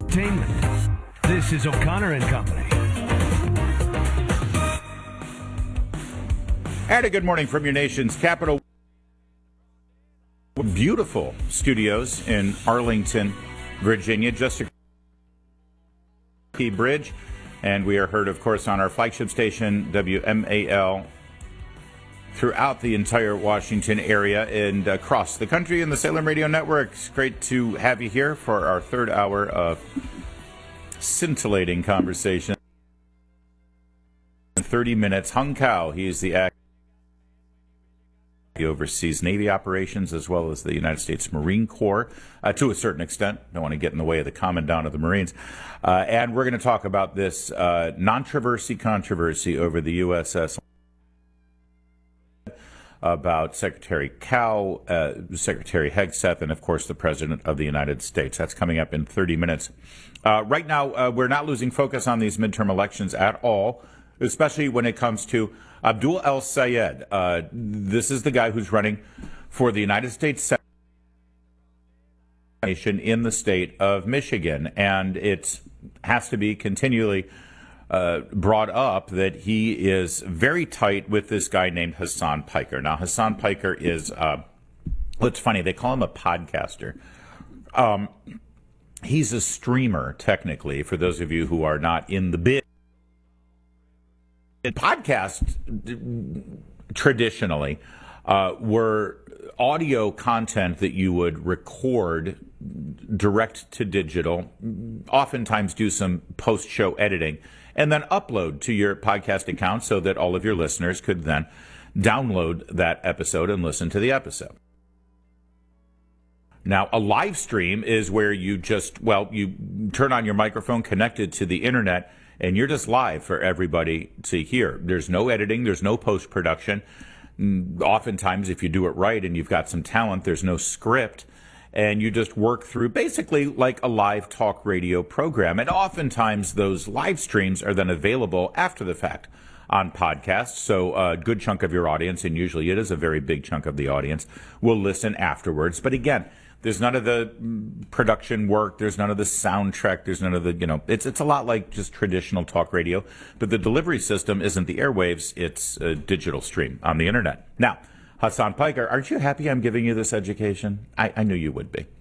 Entertainment. This is O'Connor and Company. And a good morning from your nation's capital. Beautiful studios in Arlington, Virginia, just across the bridge. And we are heard, of course, on our flagship station, WMAL, throughout the entire Washington area and across the country in the Salem Radio Network. It's great to have you here for our third hour of scintillating conversation. 30 minutes. Hung Cao, he's the actor. He oversees Navy operations as well as the United States Marine Corps to a certain extent. Don't want to get in the way of the Commandant of the Marines. And we're going to talk about this controversy over the USS, about Secretary Cao, Secretary Hegseth, and, of course, the President of the United States. That's coming up in 30 minutes. Right now, we're not losing focus on these midterm elections at all, especially when it comes to Abdul El-Sayed. This is the guy who's running for the United States Senate in the state of Michigan. And it has to be continually brought up that he is very tight with this guy named Hasan Piker. Now, Hasan Piker is, it's funny, they call him a podcaster. He's a streamer, technically, for those of you who are not in the biz. Podcasts traditionally were audio content that you would record direct to digital, oftentimes do some post-show editing, and then upload to your podcast account so that all of your listeners could then download that episode and listen to the episode. Now, a live stream is where you you turn on your microphone connected to the internet, and you're just live for everybody to hear. There's no editing. There's no post-production. Oftentimes, if you do it right and you've got some talent, there's no script. And you just work through basically like a live talk radio program. And oftentimes, those live streams are then available after the fact on podcasts. So a good chunk of your audience, and usually it is a very big chunk of the audience, will listen afterwards. But again, there's none of the production work. There's none of the soundtrack. There's none of the, it's a lot like just traditional talk radio. But the delivery system isn't the airwaves. It's a digital stream on the internet. Now, Hasan Piker, aren't you happy I'm giving you this education? I knew you would be.